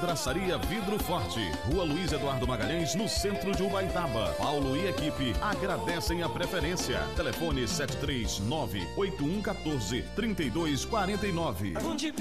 Vidraçaria Vidro Forte, Rua Luiz Eduardo Magalhães, no centro de Ubaitaba. Paulo e equipe agradecem a preferência. Telefone 739-8114-3249.